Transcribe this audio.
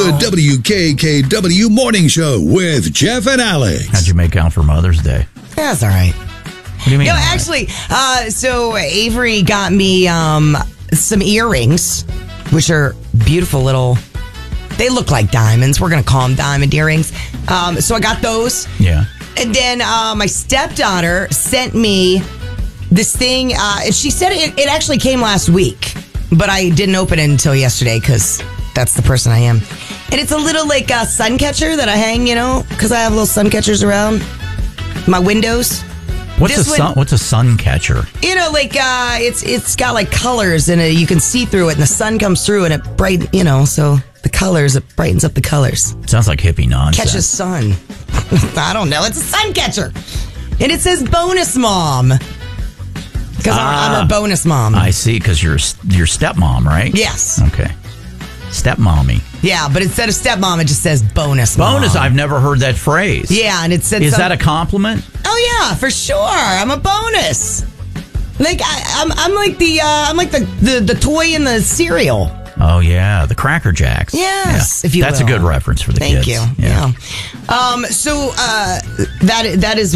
The WKKW Morning Show with Jeff and Alex. How'd you make out for Mother's Day? Yeah, that's all right. What do you mean? No, actually, so Avery got me some earrings, which are beautiful little. They look like diamonds. We're going to call them diamond earrings. So I got those. Yeah. And then my stepdaughter sent me this thing. And she said it actually came last week, but I didn't open it until yesterday because that's the person I am. And it's a little like a sun catcher that I hang, because I have little sun catchers around my windows. What's a sun catcher? It's got like colors in it. You can see through it, and the sun comes through, and it so the colors, it brightens up the colors. Sounds like hippie nonsense. Catches sun. I don't know. It's a sun catcher, and it says bonus mom because I'm her bonus mom. I see, because you're stepmom, right? Yes. Okay. Stepmommy. Yeah, but instead of stepmom, it just says bonus mom. Bonus. I've never heard that phrase. Yeah, and it said. Is that a compliment? Oh yeah, for sure. I'm a bonus. Like I'm like the toy in the cereal. Oh yeah, the Cracker Jacks. Yes, yeah. if you That's will. a good reference for the kids. Thank you. Yeah. So that is